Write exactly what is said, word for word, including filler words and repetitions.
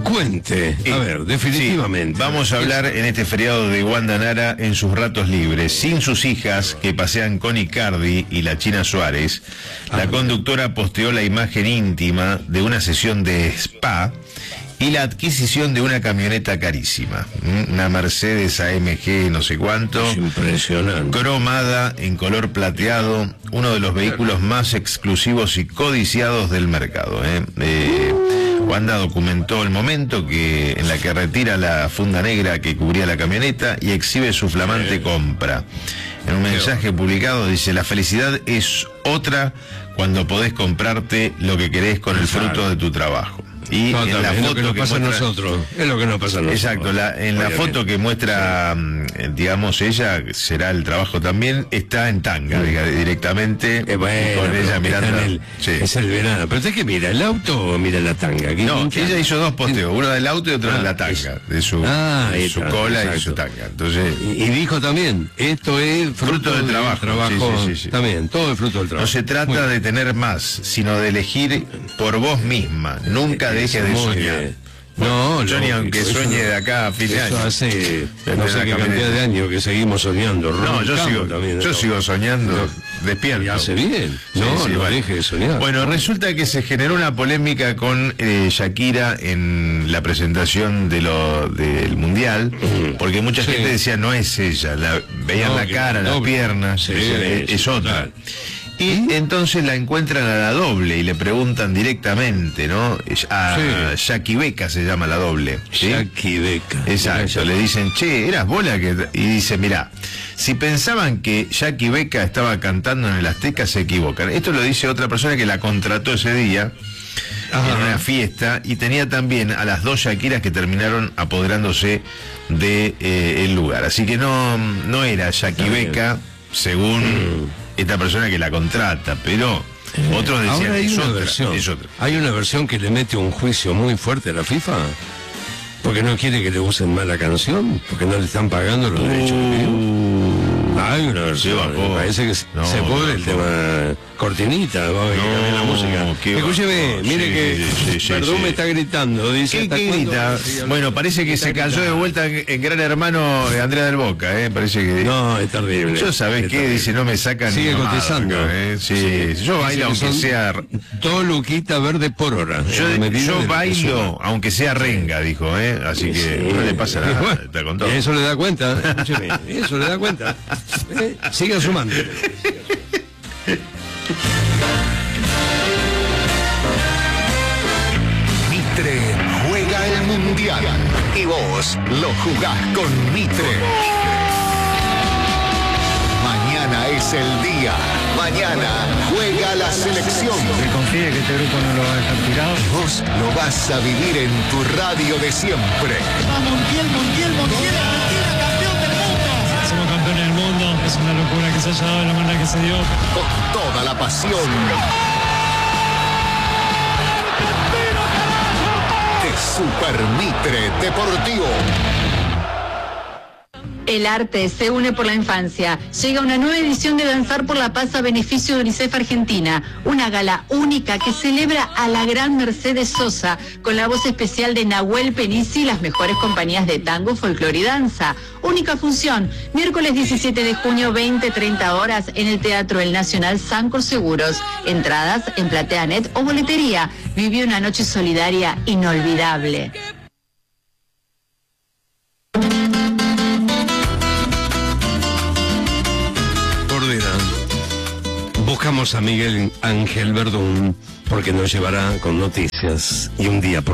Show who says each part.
Speaker 1: Cuente, a ver, definitivamente.
Speaker 2: Sí, vamos a hablar en este feriado de Wanda Nara en sus ratos libres, sin sus hijas que pasean con Icardi y la China Suárez. La conductora posteó la imagen íntima de una sesión de spa y la adquisición de una camioneta carísima, una Mercedes A M G no sé cuánto,
Speaker 1: es impresionante,
Speaker 2: cromada en color plateado, uno de los vehículos más exclusivos y codiciados del mercado. ¿eh? Eh, Wanda documentó el momento que en la que retira la funda negra que cubría la camioneta y exhibe su flamante compra. En un mensaje publicado dice: la felicidad es otra cuando podés comprarte lo que querés con el fruto de tu trabajo. Y
Speaker 1: no,
Speaker 2: en la
Speaker 1: es
Speaker 2: foto
Speaker 1: lo que nos
Speaker 2: que
Speaker 1: pasa
Speaker 2: muestra...
Speaker 1: a nosotros, es lo que nos pasa a nosotros.
Speaker 2: Exacto, la, en la foto que muestra, sí, digamos, ella, será el trabajo también, está en tanga, diga, directamente,
Speaker 1: eh, bueno,
Speaker 2: con ella mirando.
Speaker 1: El, sí. Es el verano, pero ¿usted qué mira, el auto o mira la tanga?
Speaker 2: No,
Speaker 1: hincha?
Speaker 2: Ella hizo dos posteos, uno del auto y otro
Speaker 1: ah,
Speaker 2: de la tanga, de su,
Speaker 1: ah,
Speaker 2: de su
Speaker 1: está,
Speaker 2: cola
Speaker 1: exacto.
Speaker 2: y su tanga. Entonces,
Speaker 1: y, y dijo también, esto es fruto,
Speaker 2: fruto del trabajo,
Speaker 1: trabajo
Speaker 2: sí, sí, sí, sí.
Speaker 1: También, todo es fruto del trabajo.
Speaker 2: No se trata de tener más, sino de elegir por vos misma, nunca dejes de soñar.
Speaker 1: No,
Speaker 2: Johnny,
Speaker 1: no,
Speaker 2: aunque
Speaker 1: eso,
Speaker 2: sueñe de acá a fin de año.
Speaker 1: Eso hace no sé qué cantidad de años que seguimos soñando.
Speaker 2: No, yo sigo, también, yo ¿no? sigo soñando, no. despierto.
Speaker 1: Y hace bien, no,
Speaker 2: sí, sí,
Speaker 1: no
Speaker 2: bueno.
Speaker 1: deje de soñar.
Speaker 2: Bueno, resulta que se generó una polémica con eh, Shakira en la presentación de lo del Mundial, porque mucha sí. gente decía, no es ella, la, veían no, la cara, las piernas,
Speaker 1: sí,
Speaker 2: decían, es, es otra. Total. Y entonces la encuentran a la doble y le preguntan directamente, ¿no? A sí. Jackie Beca se llama la doble. ¿sí?
Speaker 1: Jackie Beca.
Speaker 2: Exacto, le dicen, che, ¿eras vos la que...? Y dice, mirá, si pensaban que Jackie Beca estaba cantando en el Azteca, se equivocan. Esto lo dice otra persona que la contrató ese día, ajá, en una fiesta, y tenía también a las dos Shakiras que terminaron apoderándose de eh, el lugar. Así que no, no era Jackie Beca, según... Mm. esta persona que la contrata, pero eh, otros decían
Speaker 1: hay
Speaker 2: que es
Speaker 1: una
Speaker 2: otra,
Speaker 1: versión,
Speaker 2: es otra.
Speaker 1: Hay una versión que le mete un juicio muy fuerte a la FIFA, porque no quiere que le usen más la canción, porque no le están pagando los uh, derechos que pidió. Hay una versión, me parece que no, se puede no, el no. tema cortinita, vamos no, a cambiar la música. Escúcheme, no, mire sí, que sí, sí, Perdón sí, me sí. está gritando, dice.
Speaker 2: ¿Qué, qué grita? Bueno, parece que se cayó de vuelta en, en Gran Hermano de Andrea del Boca, ¿eh? Parece que...
Speaker 1: No, es terrible.
Speaker 2: Yo sabés qué, dice, no me sacan...
Speaker 1: Sigue
Speaker 2: ni
Speaker 1: cotizando.
Speaker 2: Acá, ¿eh? Sí, sí. Yo bailo aunque sea...
Speaker 1: Dos luquitas verde por hora.
Speaker 2: Yo, yo bailo aunque sea renga, dijo, ¿eh? Así que sí. no le pasa nada, bueno, está con todo.
Speaker 1: Eso le da cuenta, escúcheme, eso le da cuenta. ¿Eh? Siga sumando.
Speaker 3: Mitre juega el Mundial y vos lo jugás con Mitre. Mañana es el día. Mañana juega la selección.
Speaker 4: Se confíe que este grupo no lo va a dejar tirado.
Speaker 3: Vos lo vas a vivir en tu radio de siempre.
Speaker 5: Va Montiel, Montiel, Montiel, Argentina, campeón del mundo.
Speaker 4: Somos campeones del mundo. Es una locura que se haya dado la manera que se dio.
Speaker 3: Con toda la pasión. De Super Mitre Deportivo.
Speaker 6: El arte se une por la infancia. Llega una nueva edición de Danzar por la Paz a beneficio de UNICEF Argentina. Una gala única que celebra a la gran Mercedes Sosa, con la voz especial de Nahuel Penisi y las mejores compañías de tango, folclore y danza. Única función, miércoles diecisiete de junio, veinte treinta horas, en el Teatro El Nacional Sancor Seguros. Entradas en PlateaNet o boletería. Vivió una noche solidaria inolvidable.
Speaker 1: Buscamos a Miguel Ángel Verdún porque nos llevará con noticias y un día por